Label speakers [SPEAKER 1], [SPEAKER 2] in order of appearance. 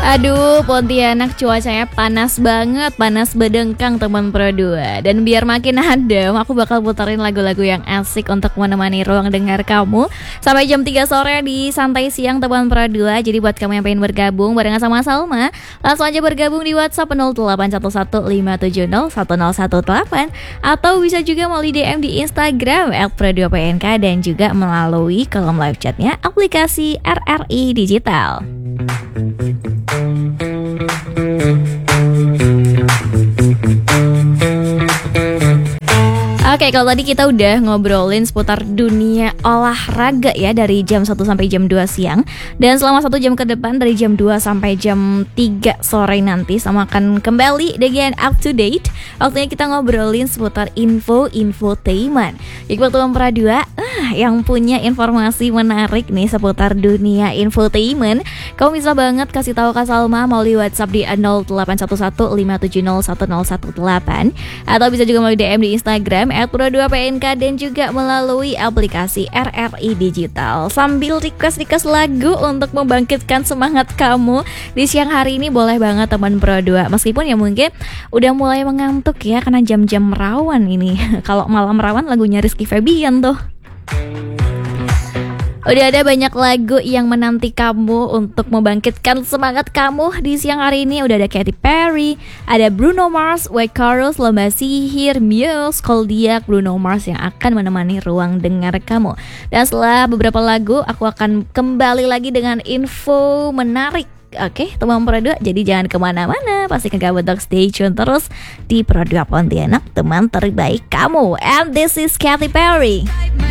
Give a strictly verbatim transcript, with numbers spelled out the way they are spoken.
[SPEAKER 1] Aduh, Pontianak cuacanya panas banget, panas bedengkang teman Pro dua. Dan biar makin adem, aku bakal puterin lagu-lagu yang asik untuk menemani ruang dengar kamu sampai jam tiga sore di Santai Siang teman Pro dua. Jadi buat kamu yang pengen bergabung barengan sama Salma, langsung aja bergabung di WhatsApp nol delapan satu satu lima tujuh nol satu nol satu delapan, atau bisa juga melalui D M di Instagram et pro dua p n k, dan juga melalui kolom live chatnya aplikasi R R I Digital. Oke, kalau tadi kita udah ngobrolin seputar dunia olahraga ya, dari jam satu sampai jam dua siang. Dan selama satu jam ke depan dari jam dua sampai jam tiga sore nanti sama akan kembali dengan up to date. Waktunya kita ngobrolin seputar info-infotainment. Jadi waktu Pro dua ah, yang punya informasi menarik nih seputar dunia infotainment, kamu bisa banget kasih tahu Kak Salma melalui WhatsApp di nol delapan satu satu lima tujuh nol satu nol satu delapan, atau bisa juga melalui D M di Instagram et pro dua p n k, dan juga melalui aplikasi R R I Digital. Sambil request-request lagu untuk membangkitkan semangat kamu di siang hari ini, boleh banget teman Pro dua. Meskipun ya mungkin udah mulai mengantuk ya karena jam-jam rawan ini. Kalau malam rawan lagunya Rizky Febian tuh. Udah ada banyak lagu yang menanti kamu untuk membangkitkan semangat kamu di siang hari ini. Udah ada Katy Perry, ada Bruno Mars, White Chorus, Lomba Sihir, Muse, Koldiak, Bruno Mars yang akan menemani ruang dengar kamu. Dan setelah beberapa lagu, aku akan kembali lagi dengan info menarik. Oke, teman Pro dua, jadi jangan kemana-mana. Pastikan kamu untuk stay tune terus di Pro dua Pontianak, teman terbaik kamu. And this is Katy Perry.